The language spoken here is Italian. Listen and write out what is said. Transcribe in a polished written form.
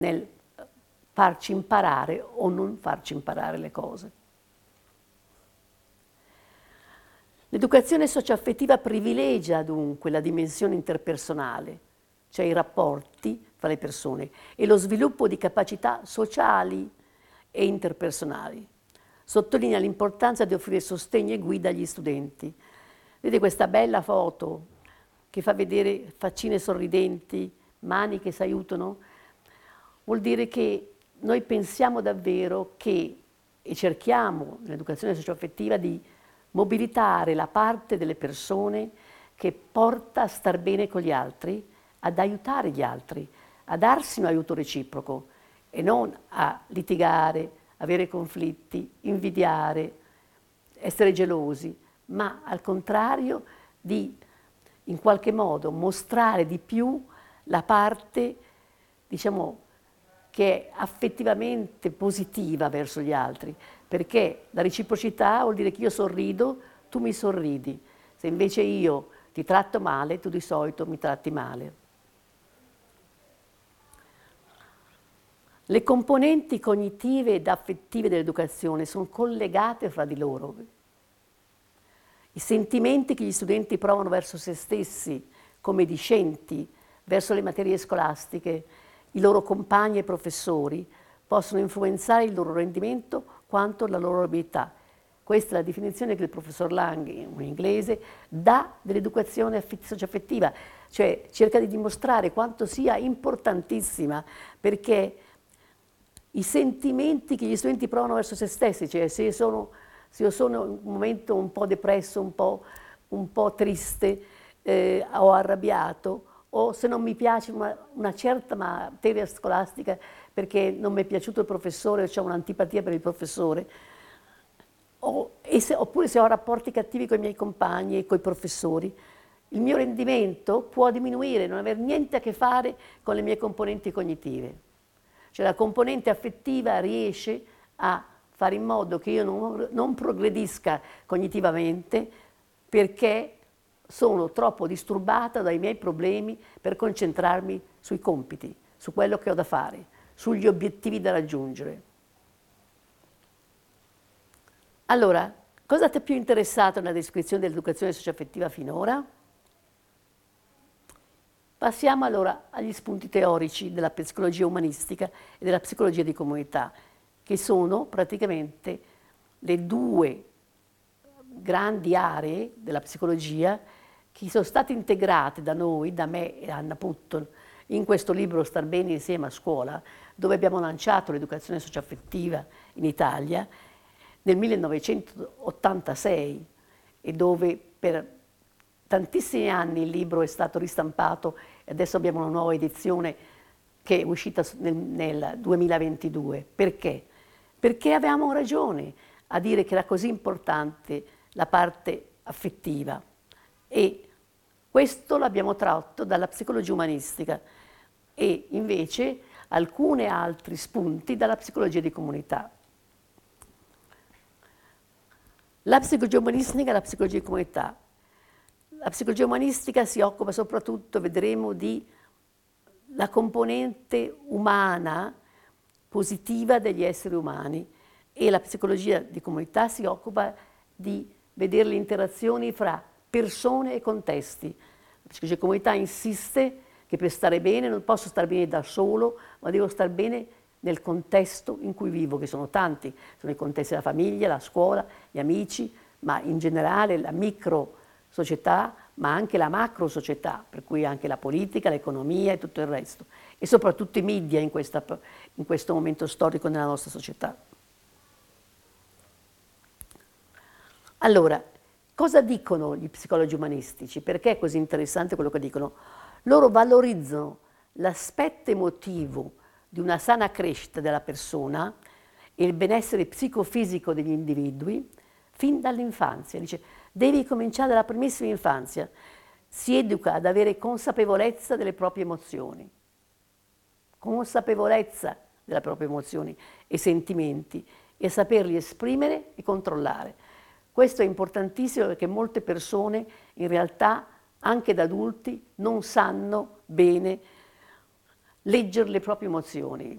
nel farci imparare o non farci imparare le cose. L'educazione socioaffettiva privilegia dunque la dimensione interpersonale, cioè i rapporti fra le persone, e lo sviluppo di capacità sociali e interpersonali. Sottolinea l'importanza di offrire sostegno e guida agli studenti. Vedete questa bella foto che fa vedere faccine sorridenti, mani che si aiutano? Vuol dire che noi pensiamo davvero che, e cerchiamo nell'educazione socioaffettiva di mobilitare la parte delle persone che porta a star bene con gli altri, ad aiutare gli altri, a darsi un aiuto reciproco e non a litigare, avere conflitti, invidiare, essere gelosi, ma al contrario di in qualche modo mostrare di più la parte, diciamo, che è affettivamente positiva verso gli altri, perché la reciprocità vuol dire che io sorrido, tu mi sorridi. Se invece io ti tratto male, tu di solito mi tratti male. Le componenti cognitive ed affettive dell'educazione sono collegate fra di loro. I sentimenti che gli studenti provano verso se stessi come discenti, verso le materie scolastiche, i loro compagni e professori, possono influenzare il loro rendimento quanto la loro abilità. Questa è la definizione che il professor Lang, un inglese, dà dell'educazione socioaffettiva, cioè cerca di dimostrare quanto sia importantissima, perché i sentimenti che gli studenti provano verso se stessi, cioè se io sono in un momento un po' depresso, un po' triste o arrabbiato, o se non mi piace una certa materia scolastica perché non mi è piaciuto il professore o ho un'antipatia per il professore, oppure se ho rapporti cattivi con i miei compagni e con i professori, il mio rendimento può diminuire, non avere niente a che fare con le mie componenti cognitive. Cioè la componente affettiva riesce a fare in modo che io non progredisca cognitivamente perché sono troppo disturbata dai miei problemi per concentrarmi sui compiti, su quello che ho da fare, sugli obiettivi da raggiungere. Allora, cosa ti è più interessato nella descrizione dell'educazione socioaffettiva finora? Passiamo allora agli spunti teorici della psicologia umanistica e della psicologia di comunità, che sono praticamente le due grandi aree della psicologia che sono state integrate da noi, da me e Anna Putton, in questo libro Star bene insieme a scuola, dove abbiamo lanciato l'educazione socioaffettiva in Italia nel 1986 e dove per tantissimi anni il libro è stato ristampato e adesso abbiamo una nuova edizione che è uscita nel 2022. Perché? Perché avevamo ragione a dire che era così importante la parte affettiva e questo l'abbiamo tratto dalla psicologia umanistica e invece alcuni altri spunti dalla psicologia di comunità. La psicologia umanistica e la psicologia di comunità. La psicologia umanistica si occupa soprattutto, vedremo, di la componente umana positiva degli esseri umani e la psicologia di comunità si occupa di vedere le interazioni fra persone e contesti. La psicologia di comunità insiste che per stare bene non posso stare bene da solo, ma devo stare bene nel contesto in cui vivo, che sono tanti, sono i contesti della famiglia, la scuola, gli amici, ma in generale la micro società, ma anche la macro società, per cui anche la politica, l'economia e tutto il resto, e soprattutto i media in questo momento storico nella nostra società. Allora, cosa dicono gli psicologi umanistici? Perché è così interessante quello che dicono? Loro valorizzano l'aspetto emotivo di una sana crescita della persona e il benessere psicofisico degli individui fin dall'infanzia. Dice, devi cominciare dalla primissima infanzia. Si educa ad avere consapevolezza delle proprie emozioni. Consapevolezza delle proprie emozioni e sentimenti e saperli esprimere e controllare. Questo è importantissimo perché molte persone in realtà, anche da adulti, non sanno bene leggere le proprie emozioni.